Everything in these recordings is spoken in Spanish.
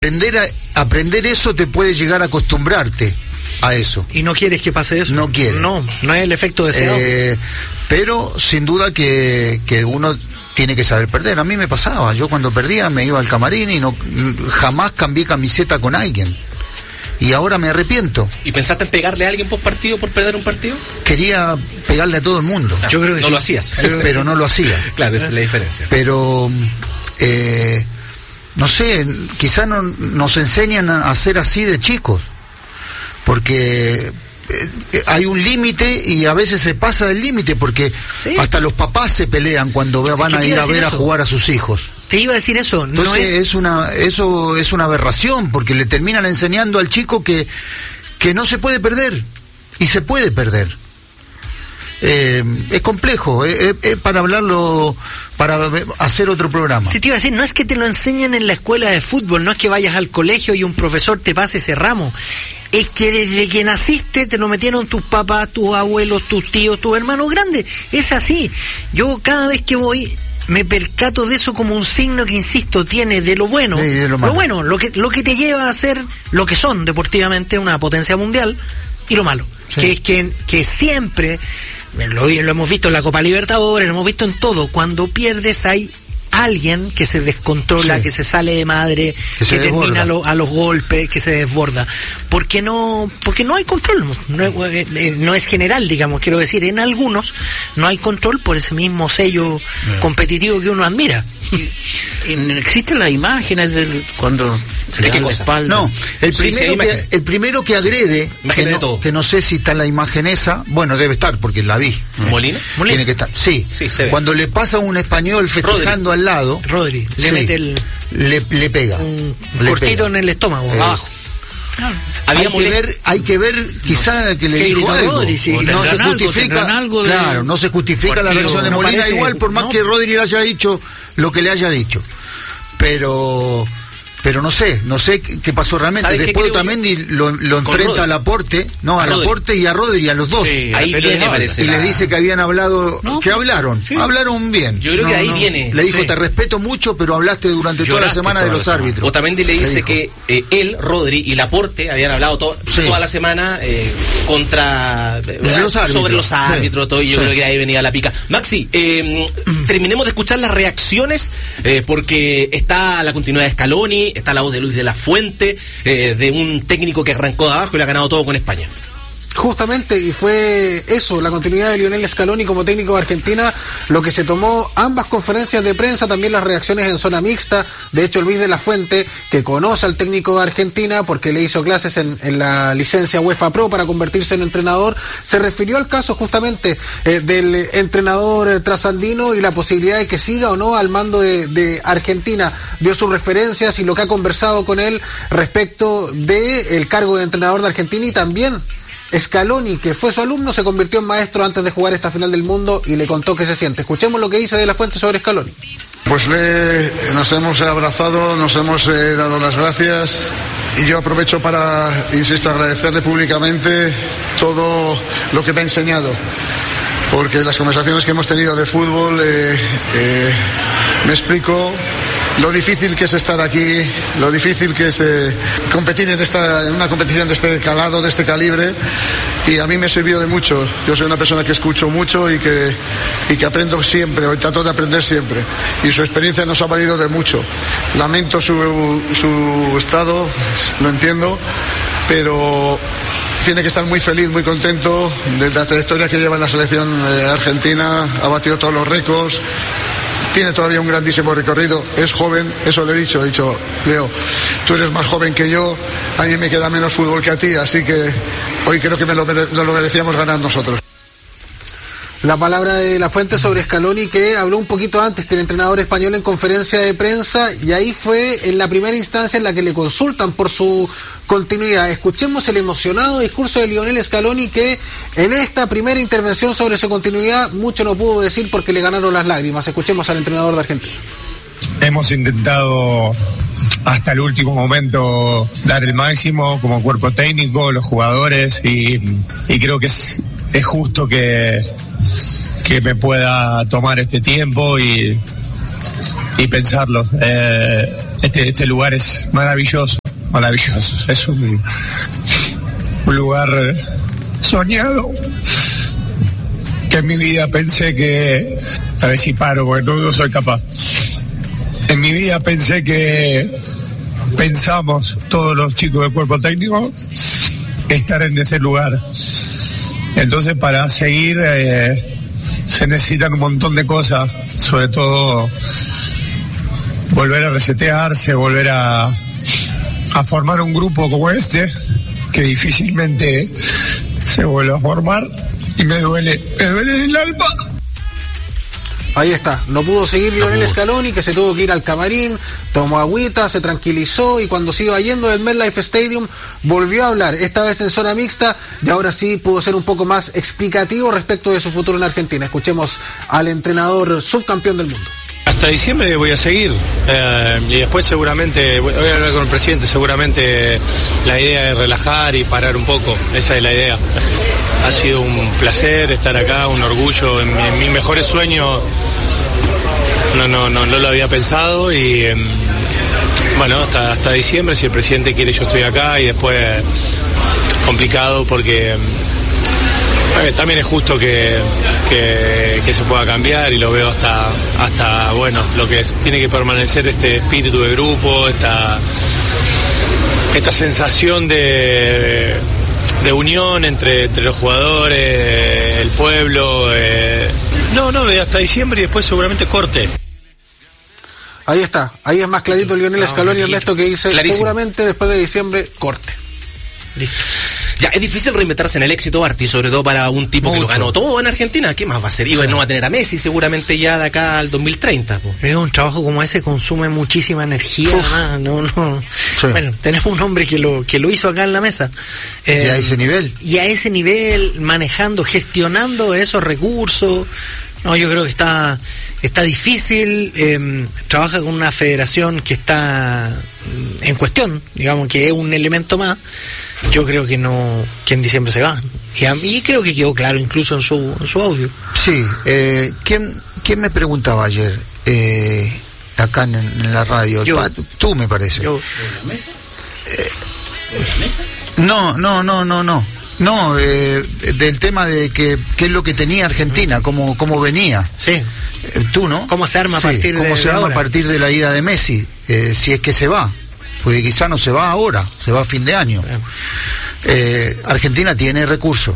aprender eso te puede llegar a acostumbrarte a eso. ¿Y no quieres que pase eso? No quieres. No es el efecto deseado. Pero sin duda que uno tiene que saber perder. A mí me pasaba, yo cuando perdía me iba al camarín y jamás cambié camiseta con alguien. Y ahora me arrepiento. ¿Y pensaste en pegarle a alguien post partido por perder un partido? Quería pegarle a todo el mundo. Yo creo que no lo hacías. Pero no lo hacía. Claro, esa es la diferencia. Pero no sé, quizás nos enseñan a ser así de chicos, porque hay un límite y a veces se pasa del límite, porque sí, hasta los papás se pelean cuando van a ir a ver a jugar a sus hijos. Te iba a decir eso. Entonces eso es una aberración, porque le terminan enseñando al chico que no se puede perder, y se puede perder. Es complejo, es para hablarlo, para hacer otro programa. Sí, te iba a decir, no es que te lo enseñen en la escuela de fútbol, no es que vayas al colegio y un profesor te pase ese ramo, es que desde que naciste te lo metieron tus papás, tus abuelos, tus tíos, tus hermanos grandes. Es así. Yo cada vez que voy me percato de eso como un signo que, insisto, tiene de lo bueno, sí, de lo bueno, lo que te lleva a ser lo que son deportivamente una potencia mundial, y lo malo, sí, que es que siempre, lo hemos visto en la Copa Libertadores, lo hemos visto en todo, cuando pierdes hay alguien que se descontrola, sí, que se sale de madre, que termina a los golpes, que se desborda, porque no hay control, no es general, digamos, quiero decir, en algunos no hay control por ese mismo sello competitivo que uno admira. Y no existen las imágenes cuando le dan la espalda. No, el primero que agrede, que no sé si está en la imagen esa, bueno, debe estar porque la vi. ¿Molina? Tiene que estar. Sí, se ve. Cuando le pasa a un español festejando al lado, Rodri le mete le pega un cortito en el estómago, abajo. Hay que ver quizá que le dijo algo. Rodri, sí. No se justifica, claro, no se justifica la reacción de Molina, igual por más que Rodri le haya dicho lo que le haya dicho, pero no sé qué pasó realmente. Después Otamendi lo enfrenta a Laporte, a Laporte y a Rodri, a los dos. Sí, ahí viene, parece. Y les dice que habían hablado, hablaron bien. Yo creo que ahí viene. Le dijo, te respeto mucho, pero hablaste durante toda la semana de los árbitros. Otamendi le dice que él, Rodri y Laporte habían hablado toda la semana sobre los árbitros, todo, y yo creo que ahí venía la pica. Maxi, terminemos de escuchar las reacciones, porque está la continuidad de Scaloni, está la voz de Luis de la Fuente, de un técnico que arrancó de abajo y le ha ganado todo con España. Justamente, y fue eso, la continuidad de Lionel Scaloni como técnico de Argentina, lo que se tomó ambas conferencias de prensa, también las reacciones en zona mixta. De hecho, Luis de la Fuente, que conoce al técnico de Argentina porque le hizo clases en la licencia UEFA Pro para convertirse en entrenador, se refirió al caso justamente del entrenador trasandino y la posibilidad de que siga o no al mando de Argentina. Dio sus referencias y lo que ha conversado con él respecto del cargo de entrenador de Argentina, y también Scaloni, que fue su alumno, se convirtió en maestro antes de jugar esta final del mundo y le contó qué se siente. Escuchemos lo que dice de la Fuente sobre Scaloni. Pues nos hemos abrazado, nos hemos dado las gracias, y yo aprovecho para, insisto, agradecerle públicamente todo lo que me ha enseñado, porque las conversaciones que hemos tenido de fútbol me explicó lo difícil que es estar aquí, lo difícil que es competir en una competición de este calado, de este calibre, y a mí me ha servido de mucho. Yo soy una persona que escucho mucho y que aprendo siempre, o trato de aprender siempre, y su experiencia nos ha valido de mucho. Lamento su estado, lo entiendo, pero tiene que estar muy feliz, muy contento de la trayectoria que lleva en la selección argentina. Ha batido todos los récords, tiene todavía un grandísimo recorrido, es joven, eso le he dicho, Leo, tú eres más joven que yo, a mí me queda menos fútbol que a ti, así que hoy creo que nos lo merecíamos ganar nosotros. La palabra de la Fuente sobre Scaloni, que habló un poquito antes que el entrenador español en conferencia de prensa, y ahí fue en la primera instancia en la que le consultan por su continuidad. Escuchemos el emocionado discurso de Lionel Scaloni, que en esta primera intervención sobre su continuidad mucho no pudo decir porque le ganaron las lágrimas. Escuchemos al entrenador de Argentina. Hemos intentado hasta el último momento dar el máximo como cuerpo técnico, los jugadores, y creo que es justo que me pueda tomar este tiempo y pensarlo. Este lugar es maravilloso, es un lugar soñado, que en mi vida pensé que, a ver si paro porque no soy capaz, en mi vida pensé que pensamos todos los chicos del cuerpo técnico estar en ese lugar. Entonces para seguir se necesitan un montón de cosas, sobre todo volver a resetearse, volver a formar un grupo como este, que difícilmente se vuelve a formar, y me duele el alma. Ahí está, no pudo seguir Lionel Scaloni, que se tuvo que ir al camarín, tomó agüita, se tranquilizó, y cuando se iba yendo del MetLife Stadium volvió a hablar, esta vez en zona mixta, y ahora sí pudo ser un poco más explicativo respecto de su futuro en Argentina. Escuchemos al entrenador subcampeón del mundo. Hasta diciembre voy a seguir, y después seguramente voy a hablar con el presidente. Seguramente la idea es relajar y parar un poco, esa es la idea. Ha sido un placer estar acá, un orgullo. En mis mejores sueños no lo había pensado, y bueno, hasta diciembre, si el presidente quiere, yo estoy acá, y después complicado porque también es justo que se pueda cambiar, y lo veo hasta bueno, lo que tiene que permanecer este espíritu de grupo, esta sensación de unión entre los jugadores, el pueblo. Hasta diciembre, y después seguramente corte. Ahí está, ahí es más clarito Lionel Scaloni, Ernesto, que dice clarísimo. Seguramente después de diciembre corte. Listo. Ya, es difícil reinventarse en el éxito, Arti, sobre todo para un tipo que lo ganó todo en Argentina. ¿Qué más va a hacer? Y no va a tener a Messi seguramente ya de acá al 2030. Es un trabajo como ese, consume muchísima energía. Sí. Bueno, tenemos un hombre que lo hizo acá en la mesa. Y a ese nivel. Y a ese nivel, manejando, gestionando esos recursos. No, yo creo que está difícil. Trabaja con una federación que está en cuestión, digamos que es un elemento más. Yo creo que en diciembre se va. Y a mí creo que quedó claro incluso en su audio. Sí. ¿Quién me preguntaba ayer acá en la radio? Tú, me parece. ¿De la mesa? No, del tema de qué es lo que tenía Argentina, cómo venía. Sí. Tú, ¿no? ¿Cómo se arma a partir ¿Cómo se arma a partir de la ida de Messi? Si es que se va. Porque quizá no se va ahora, se va a fin de año. Argentina tiene recursos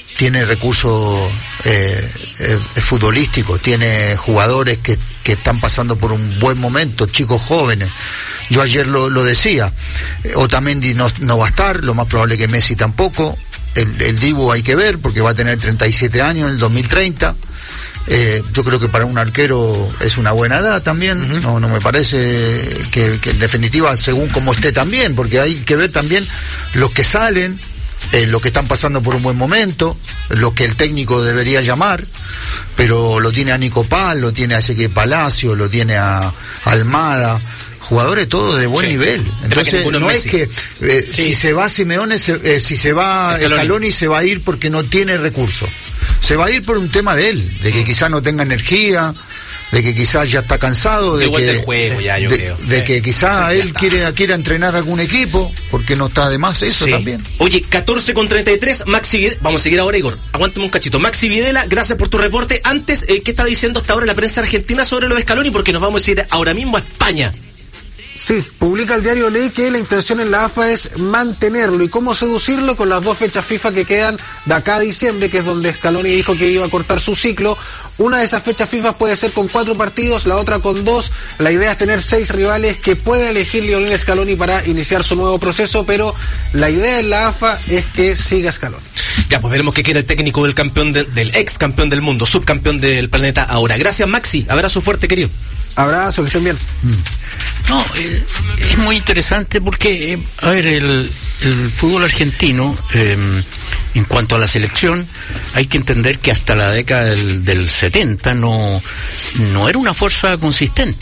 futbolísticos, tiene jugadores que están pasando por un buen momento, chicos jóvenes. Yo ayer lo decía, Otamendi no va a estar, lo más probable que Messi tampoco. El Dibu hay que ver, porque va a tener 37 años en el 2030. Yo creo que para un arquero es una buena edad también. No me parece que en definitiva, según como esté también, porque hay que ver también los que salen, los que están pasando por un buen momento, lo que el técnico debería llamar, pero lo tiene a Nico Paz, lo tiene a Ezequiel Palacio, lo tiene a Almada, jugadores todos de buen nivel. Entonces no es que si se va Simeone, si se va Scaloni, se va a ir porque no tiene recursos. Se va a ir por un tema de él, de que quizás no tenga energía, de que quizás ya está cansado, de que quizás él quiera entrenar algún equipo, porque no está de más eso también. Oye, 14:33, Maxi Videla, vamos a seguir ahora, Igor, aguántame un cachito. Maxi Videla, gracias por tu reporte. Antes, ¿qué está diciendo hasta ahora la prensa argentina sobre lo de Scaloni? Porque nos vamos a ir ahora mismo a España. Sí, publica el diario Ley que la intención en la AFA es mantenerlo. ¿Y cómo seducirlo? Con las 2 fechas FIFA que quedan de acá a diciembre, que es donde Scaloni dijo que iba a cortar su ciclo. Una de esas fechas FIFA puede ser con 4 partidos, la otra con 2. La idea es tener 6 rivales que puede elegir Lionel Scaloni para iniciar su nuevo proceso, pero la idea en la AFA es que siga Scaloni. Ya, pues veremos qué quiere el técnico del campeón del ex campeón del mundo, subcampeón del planeta ahora. Gracias, Maxi. Abrazo fuerte, querido. Abrazo, que estén bien. No, es muy interesante porque, el fútbol argentino, en cuanto a la selección, hay que entender que hasta la década del 70 no era una fuerza consistente.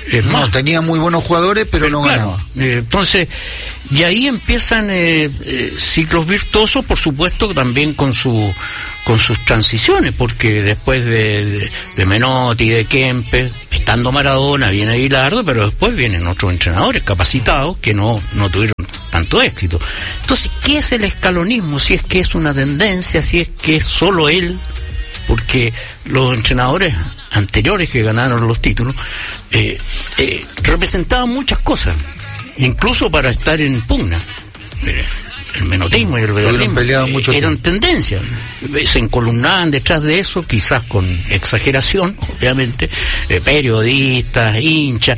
No, tenía muy buenos jugadores, pero no ganaba. Entonces, y ahí empiezan ciclos virtuosos, por supuesto, también con sus transiciones, porque después de Menotti y de Kempes, estando Maradona, viene Bilardo, pero después vienen otros entrenadores capacitados que no tuvieron tanto éxito. Entonces, ¿qué es el escalonismo? Si es que es una tendencia, si es que es solo él, porque los entrenadores anteriores que ganaron los títulos representaban muchas cosas, incluso para estar en pugna. El menotismo y el veganismo eran tendencias, se encolumnaban detrás de eso, quizás con exageración, obviamente, periodistas, hinchas,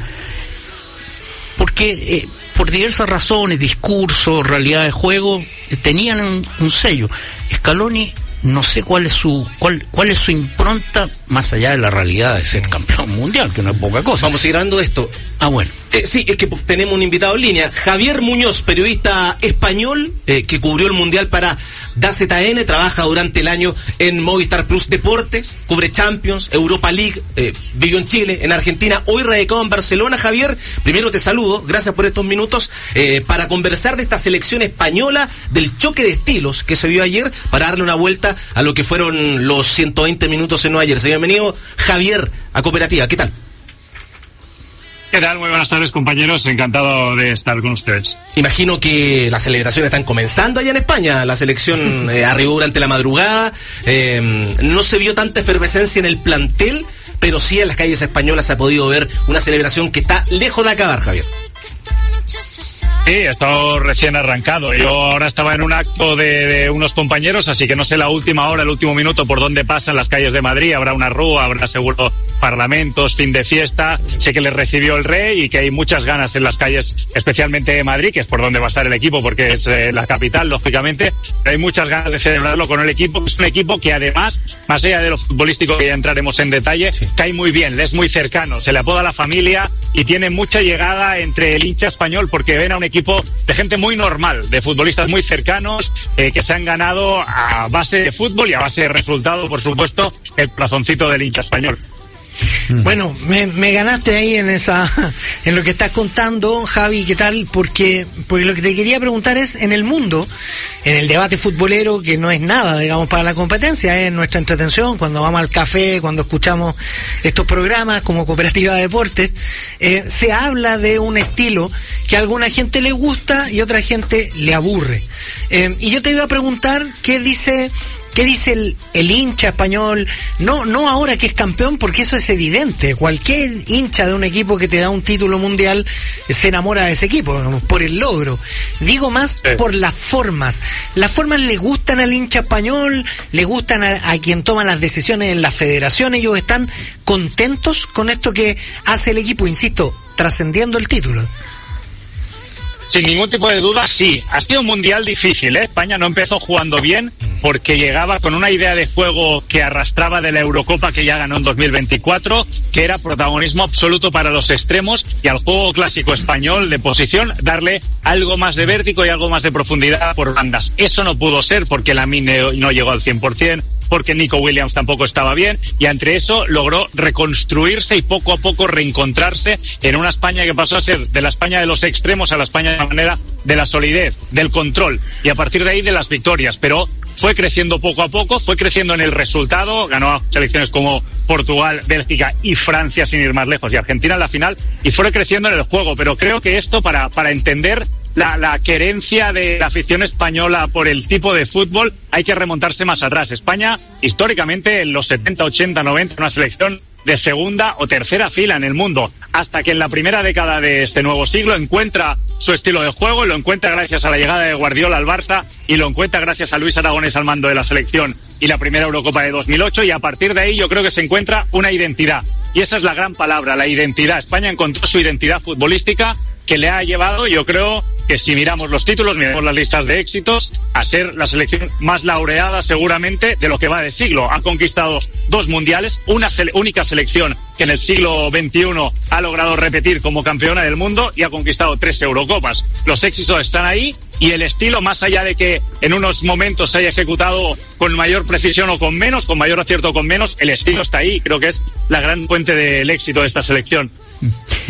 porque por diversas razones, discursos, realidad de juego, tenían un sello. Scaloni, no sé cuál es su impronta, más allá de la realidad de ser campeón mundial, que no es poca cosa. Vamos a ir grabando esto. Bueno. Sí, es que tenemos un invitado en línea, Javier Muñoz, periodista español, que cubrió el Mundial para DAZN, trabaja durante el año en Movistar Plus Deportes, cubre Champions, Europa League, vivió en Chile, en Argentina, hoy radicado en Barcelona. Javier, primero te saludo, gracias por estos minutos, para conversar de esta selección española, del choque de estilos que se vio ayer, para darle una vuelta a lo que fueron los 120 minutos en Nueva Jersey. Bienvenido, Javier, a Cooperativa, ¿qué tal? ¿Qué tal? Muy buenas tardes, compañeros. Encantado de estar con ustedes. Imagino que las celebraciones están comenzando allá en España. La selección arribó durante la madrugada. No se vio tanta efervescencia en el plantel, pero sí en las calles españolas se ha podido ver una celebración que está lejos de acabar, Javier. Sí, he estado recién arrancado. Yo ahora estaba en un acto de unos compañeros, así que no sé la última hora, el último minuto por dónde pasan las calles de Madrid. Habrá una rúa, habrá seguro parlamentos, fin de fiesta. Sé que les recibió el rey y que hay muchas ganas en las calles, especialmente de Madrid, que es por donde va a estar el equipo, porque es la capital, lógicamente. Pero hay muchas ganas de celebrarlo con el equipo. Es un equipo que además, más allá de lo futbolístico, que ya entraremos en detalle, cae muy bien, le es muy cercano, se le apoda la familia y tiene mucha llegada entre el hincha español, porque ven a un equipo de gente muy normal, de futbolistas muy cercanos, que se han ganado a base de fútbol y a base de resultado, por supuesto, el corazoncito del hincha español. Bueno, me ganaste ahí en lo que estás contando, Javi, ¿qué tal? Porque lo que te quería preguntar es, en el mundo, en el debate futbolero, que no es nada, digamos, para la competencia, es nuestra entretención, cuando vamos al café, cuando escuchamos estos programas como Cooperativa de Deportes, se habla de un estilo que a alguna gente le gusta y a otra gente le aburre. Y yo te iba a preguntar, ¿qué dice el hincha español? No ahora que es campeón, porque eso es evidente. Cualquier hincha de un equipo que te da un título mundial se enamora de ese equipo, digamos, por el logro. Digo más por las formas. ¿Las formas le gustan al hincha español? ¿Le gustan a quien toma las decisiones en la federación? ¿Ellos están contentos con esto que hace el equipo, insisto, trascendiendo el título? Sin ningún tipo de duda, sí. Ha sido un mundial difícil, ¿eh? España no empezó jugando bien porque llegaba con una idea de juego que arrastraba de la Eurocopa que ya ganó en 2024, que era protagonismo absoluto para los extremos, y al juego clásico español de posición darle algo más de vértigo y algo más de profundidad por bandas. Eso no pudo ser porque Lamine no llegó al 100%, porque Nico Williams tampoco estaba bien, y entre eso logró reconstruirse y poco a poco reencontrarse en una España que pasó a ser de la España de los extremos a la España de la manera de la solidez, del control, y a partir de ahí de las victorias. Pero fue creciendo poco a poco, fue creciendo en el resultado, ganó a selecciones como Portugal, Bélgica y Francia, sin ir más lejos, y Argentina en la final, y fue creciendo en el juego. Pero creo que esto, para entender la querencia de la afición española por el tipo de fútbol, hay que remontarse más atrás. España, históricamente, en los 70, 80, 90, una selección de segunda o tercera fila en el mundo, hasta que en la primera década de este nuevo siglo encuentra su estilo de juego, y lo encuentra gracias a la llegada de Guardiola al Barça, y lo encuentra gracias a Luis Aragonés al mando de la selección y la primera Eurocopa de 2008, y a partir de ahí yo creo que se encuentra una identidad, y esa es la gran palabra, la identidad. España encontró su identidad futbolística, que le ha llevado, yo creo que si miramos los títulos, miramos las listas de éxitos, a ser la selección más laureada seguramente de lo que va de siglo. Ha conquistado 2 mundiales, una única selección que en el siglo XXI ha logrado repetir como campeona del mundo, y ha conquistado 3 Eurocopas. Los éxitos están ahí, y el estilo, más allá de que en unos momentos se haya ejecutado con mayor precisión o con menos, con mayor acierto o con menos, el estilo está ahí. Creo que es la gran fuente del éxito de esta selección.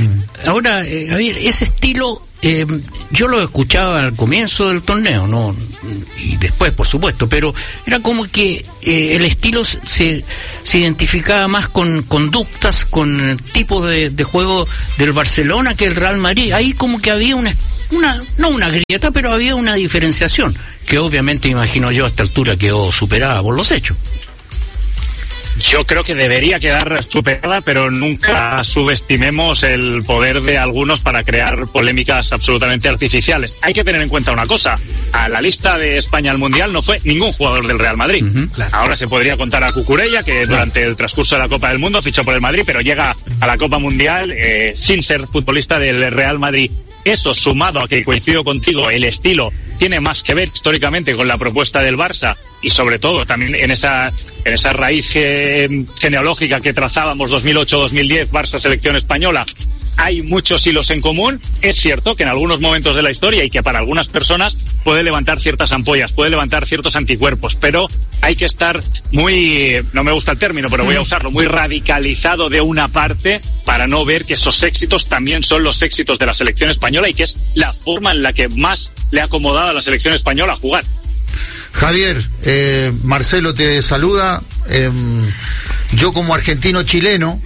Ahora, Javier, ese estilo yo lo escuchaba al comienzo del torneo, no, y después, por supuesto, pero era como que el estilo se identificaba más con conductas, con tipos de juego del Barcelona que el Real Madrid. Ahí como que había no una grieta, pero había una diferenciación que obviamente, imagino yo, a esta altura quedó superada por los hechos. Yo creo que debería quedar superada, pero nunca subestimemos el poder de algunos para crear polémicas absolutamente artificiales. Hay que tener en cuenta una cosa: a la lista de España al Mundial no fue ningún jugador del Real Madrid. Claro. Ahora se podría contar a Cucurella, que durante el transcurso de la Copa del Mundo fichó por el Madrid, pero llega a la Copa Mundial sin ser futbolista del Real Madrid. Eso, sumado a que, coincido contigo, el estilo tiene más que ver históricamente con la propuesta del Barça, y sobre todo también en esa raíz genealógica que trazábamos 2008-2010, Barça selección española. Hay muchos hilos en común. Es cierto que en algunos momentos de la historia, y que para algunas personas puede levantar ciertas ampollas, puede levantar ciertos anticuerpos, pero hay que estar muy, no me gusta el término, pero voy a usarlo, muy radicalizado de una parte para no ver que esos éxitos también son los éxitos de la selección española, y que es la forma en la que más le ha acomodado a la selección española a jugar. Javier, Marcelo te saluda. Yo como argentino chileno,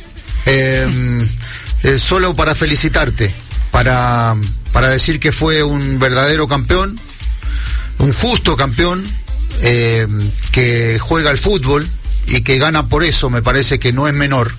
solo para felicitarte, para decir que fue un verdadero campeón, un justo campeón, que juega al fútbol y que gana por eso, me parece que no es menor,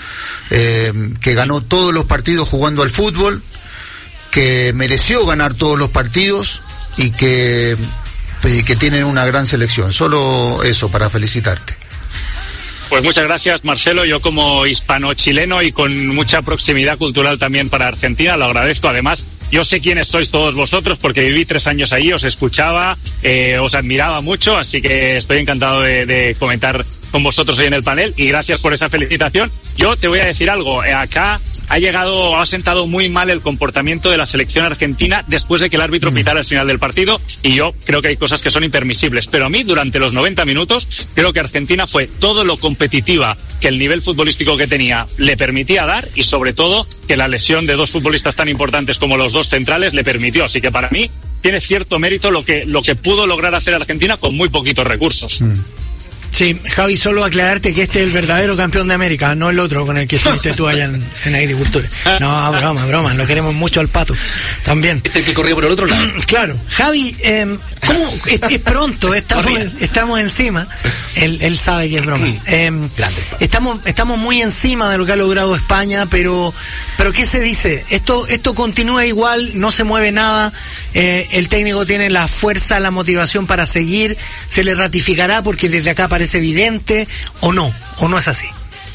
que ganó todos los partidos jugando al fútbol, que mereció ganar todos los partidos y que tienen una gran selección. Solo eso para felicitarte. Pues muchas gracias, Marcelo. Yo como hispano-chileno y con mucha proximidad cultural también para Argentina, lo agradezco. Además, yo sé quiénes sois todos vosotros porque viví 3 años allí, os escuchaba, os admiraba mucho, así que estoy encantado de comentar con vosotros hoy en el panel, y gracias por esa felicitación. Yo te voy a decir algo, acá ha sentado muy mal el comportamiento de la selección argentina después de que el árbitro pitara el final del partido, y yo creo que hay cosas que son impermisibles, pero a mí durante los 90 minutos creo que Argentina fue todo lo competitiva que el nivel futbolístico que tenía le permitía dar, y sobre todo que la lesión de 2 futbolistas tan importantes como los 2 centrales le permitió, así que para mí tiene cierto mérito lo que pudo lograr hacer Argentina con muy poquitos recursos. Sí, Javi, solo aclararte que este es el verdadero campeón de América, no el otro con el que estuviste tú allá en Agricultura. No, broma, lo queremos mucho al Pato, también. Este que corría por el otro lado. Claro. Javi, ¿cómo? Es pronto, estamos encima, él sabe que es broma. Estamos muy encima de lo que ha logrado España, pero ¿qué se dice? Esto continúa igual, no se mueve nada, el técnico tiene la fuerza, la motivación para seguir, se le ratificará porque desde acá parece evidente, o no es así.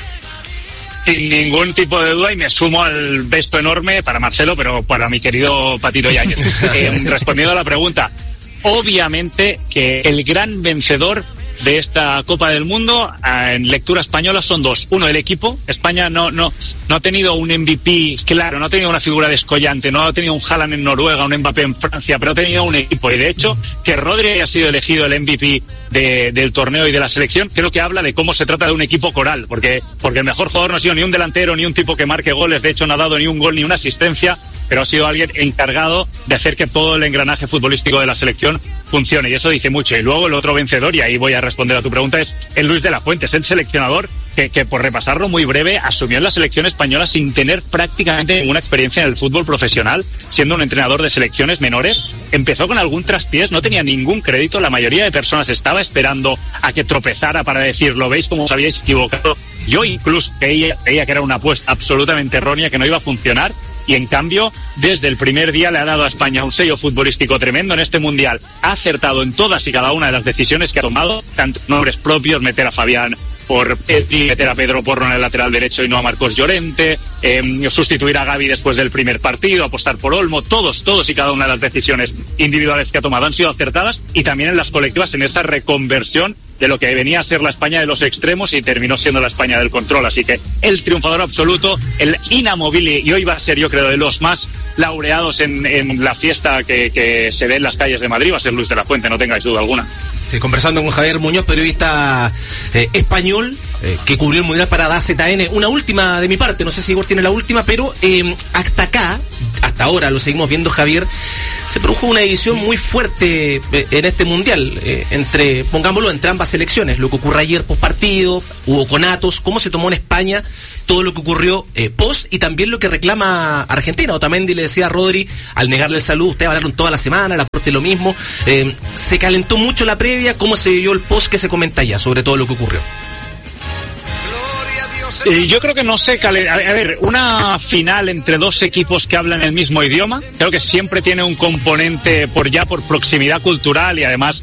Sin ningún tipo de duda, y me sumo al beso enorme para Marcelo, pero para mi querido Patito Yáñez. Respondiendo a la pregunta, obviamente que el gran vencedor de esta Copa del Mundo en lectura española son 2. Uno, el equipo. España no ha tenido un MVP, claro, no ha tenido una figura descollante, no ha tenido un Haaland en Noruega, un Mbappé en Francia, pero ha tenido un equipo, y de hecho que Rodri haya sido elegido el MVP del torneo y de la selección, creo que habla de cómo se trata de un equipo coral, porque el mejor jugador no ha sido ni un delantero, ni un tipo que marque goles, de hecho no ha dado ni un gol ni una asistencia, pero ha sido alguien encargado de hacer que todo el engranaje futbolístico de la selección funcione, y eso dice mucho. Y luego el otro vencedor, y ahí voy a responder a tu pregunta, es el Luis de la Fuente, es el seleccionador que por repasarlo muy breve, asumió en la selección española sin tener prácticamente ninguna experiencia en el fútbol profesional, siendo un entrenador de selecciones menores. Empezó con algún traspiés, no tenía ningún crédito, la mayoría de personas estaba esperando a que tropezara para decir, lo veis como os habíais equivocado. Yo incluso creía que era una apuesta absolutamente errónea, que no iba a funcionar, y en cambio, desde el primer día le ha dado a España un sello futbolístico tremendo en este Mundial. Ha acertado en todas y cada una de las decisiones que ha tomado, tanto nombres propios, meter a Fabián por Pedri, meter a Pedro Porro en el lateral derecho y no a Marcos Llorente, sustituir a Gavi después del primer partido, apostar por Olmo, todos y cada una de las decisiones individuales que ha tomado han sido acertadas, y también en las colectivas, en esa reconversión de lo que venía a ser la España de los extremos y terminó siendo la España del control. Así que el triunfador absoluto, el inamovible, y hoy va a ser, yo creo, de los más laureados en la fiesta que se ve en las calles de Madrid, va a ser Luis de la Fuente, no tengáis duda alguna. Conversando con Javier Muñoz, periodista español, que cubrió el Mundial para DAZN. Una última de mi parte, no sé si Igor tiene la última, pero hasta acá, hasta ahora, lo seguimos viendo, Javier, se produjo una división muy fuerte en este Mundial, pongámoslo, entre ambas selecciones. Lo que ocurrió ayer post partido, hubo conatos, cómo se tomó en España todo lo que ocurrió post, y también lo que reclama Argentina. Otamendi le decía a Rodri, al negarle el saludo, ustedes hablaron toda la semana, el aporte lo mismo. Se calentó mucho la previa. ¿Cómo se vivió el post que se comenta ya sobre todo lo que ocurrió? Yo creo que no sé, a ver, una final entre dos equipos que hablan el mismo idioma, creo que siempre tiene un componente por proximidad cultural, y además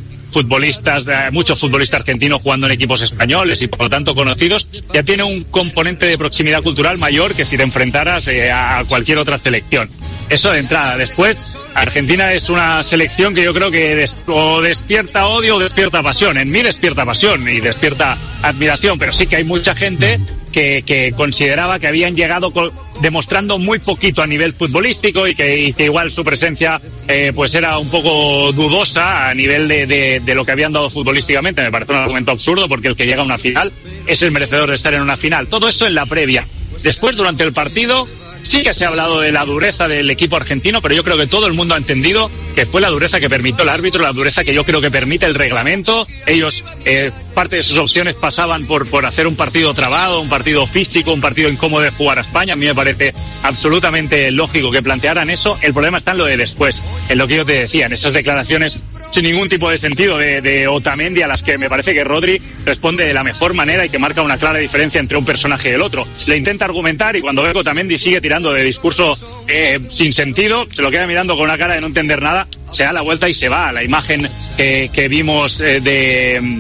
muchos futbolistas argentinos jugando en equipos españoles y por lo tanto conocidos, ya tiene un componente de proximidad cultural mayor que si te enfrentaras a cualquier otra selección. Eso de entrada. Después, Argentina es una selección que yo creo que o despierta odio o despierta pasión. En mí despierta pasión y despierta admiración, pero sí que hay mucha gente que consideraba que habían llegado demostrando muy poquito a nivel futbolístico y que igual su presencia pues era un poco dudosa a nivel de lo que habían dado futbolísticamente. Me parece un argumento absurdo, porque el que llega a una final es el merecedor de estar en una final. Todo eso en la previa. Después, durante el partido, sí que se ha hablado de la dureza del equipo argentino, pero yo creo que todo el mundo ha entendido que fue la dureza que permitió el árbitro, la dureza que yo creo que permite el reglamento. Ellos, parte de sus opciones pasaban por hacer un partido trabado, un partido físico, un partido incómodo de jugar a España. A mí me parece absolutamente lógico que plantearan eso. El problema está en lo de después, en lo que yo te decía, en esas declaraciones sin ningún tipo de sentido de Otamendi, a las que me parece que Rodri responde de la mejor manera y que marca una clara diferencia entre un personaje y el otro. Le intenta argumentar, y cuando ve que Otamendi sigue tirando de discurso sin sentido, se lo queda mirando con una cara de no entender nada, se da la vuelta y se va. La imagen que vimos de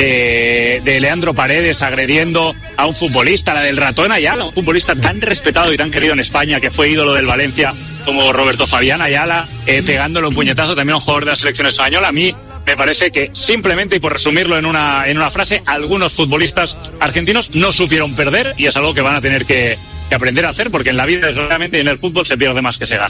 Leandro Paredes agrediendo a un futbolista, la del ratón Ayala, un futbolista tan respetado y tan querido en España, que fue ídolo del Valencia como Roberto Fabián Ayala, pegándole un puñetazo también a un jugador de la selección española. A mí me parece que simplemente, y por resumirlo en una frase, algunos futbolistas argentinos no supieron perder, y es algo que van a tener que aprender a hacer, porque en la vida, desgraciadamente, y en el fútbol se pierde más que se gana.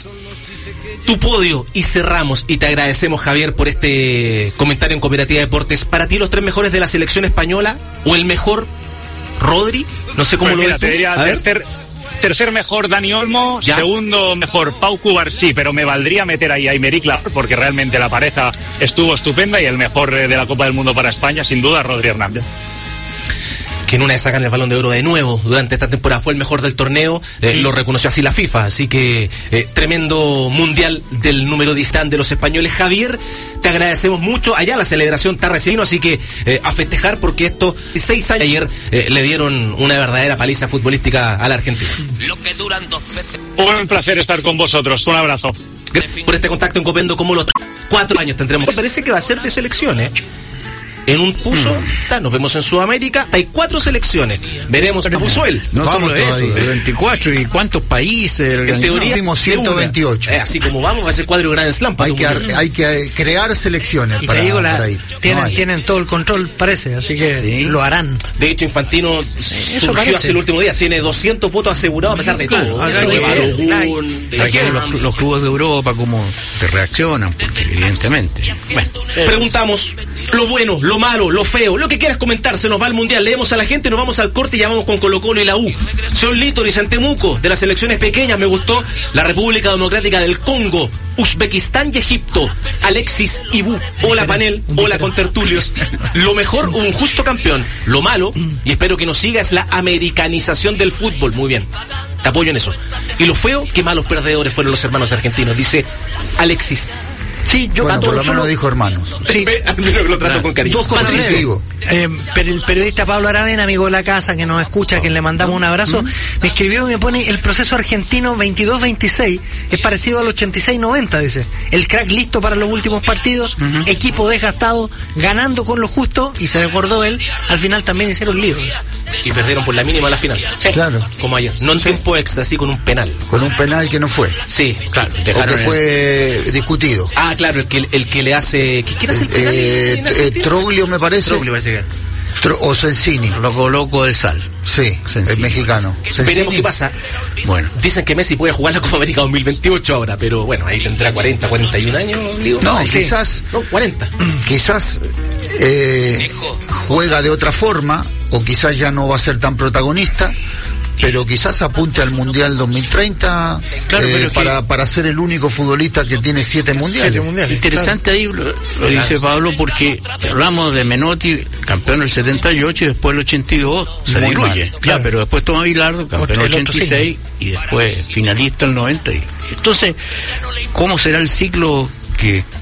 Tu podio, y cerramos, y te agradecemos, Javier, por este comentario en Cooperativa Deportes. Para ti, los tres mejores de la selección española, o el mejor, Rodri, no sé cómo lo ves tú. Tercer mejor, Dani Olmo. ¿Ya? Segundo mejor, Pau Cubarsí, pero me valdría meter ahí a Aymeric Laporte, porque realmente la pareja estuvo estupenda, y el mejor de la Copa del Mundo para España, sin duda, Rodri Hernández. Que en una de sacan el Balón de Oro de nuevo durante esta temporada, fue el mejor del torneo, lo reconoció así la FIFA, así que tremendo mundial del número 10 de los españoles. Javier, te agradecemos mucho. Allá la celebración está recién, así que a festejar, porque estos 6 años ayer le dieron una verdadera paliza futbolística a la Argentina. Un placer estar con vosotros, un abrazo. Gracias por este contacto en Copendo, como los 4 años tendremos. Me parece que va a ser de selecciones. En un puso, nos vemos en Sudamérica, hay 4 selecciones. Veremos qué puso él. No solo eso, 24, ¿y cuántos países? En teoría, tuvimos 128. Así como vamos, va a ser cuadro Grand Slam. Hay que crear selecciones. Y te digo, tienen todo el control, parece, así que lo harán. De hecho, Infantino surgió hace el último día, tiene 200 votos asegurados a pesar de todo. Aquí los clubes de Europa, ¿cómo te reaccionan? Porque evidentemente. Bueno, preguntamos lo bueno, lo malo, lo feo, lo que quieras comentar. Se nos va al Mundial, leemos a la gente, nos vamos al corte y ya vamos con Colo-Colo y la U. Son Litor y Santemuco, de las selecciones pequeñas, me gustó la República Democrática del Congo, Uzbekistán y Egipto. Alexis Ibu, hola panel, hola contertulios. Lo mejor, un justo campeón. Lo malo, y espero que nos siga, es la americanización del fútbol. Muy bien, te apoyo en eso. Y lo feo, qué malos perdedores fueron los hermanos argentinos, dice Alexis. Sí, yo por lo menos dijo hermanos. Sí. Al menos que lo trato con cariño. Dos cosas. Pero el periodista Pablo Aravena, amigo de la casa, que nos escucha, a quien le mandamos un abrazo, me escribió y me pone: el proceso argentino 22-26 es parecido al 86-90, dice. El crack listo para los últimos partidos, equipo desgastado, ganando con lo justo, y se recordó él, al final también hicieron líos. Y perdieron por la mínima a la final. Claro. Como ayer. No en tiempo extra, sí, con un penal. Con un penal que no fue. Sí, claro. O que fue discutido. Claro, el que le hace... ¿Quién hace el penal? Troglio, me parece. Troglio parece que... O Sensini. Loco de sal. Sí, es mexicano. Veremos qué pasa. Bueno, dicen que Messi puede jugar la Copa América 2028 ahora, pero bueno, ahí tendrá 40, 41 años, digo. No, quizás... No, 40. Quizás juega de otra forma, o quizás ya no va a ser tan protagonista, pero quizás apunte al Mundial 2030, claro, para ser el único futbolista que tiene 7 mundiales. Interesante, claro. Ahí lo dice Pablo, porque hablamos de Menotti, campeón del 78, y después el 82 se diluye, claro, pero después toma Bilardo, campeón del 86, y después finalista el 90. Entonces, ¿cómo será el ciclo que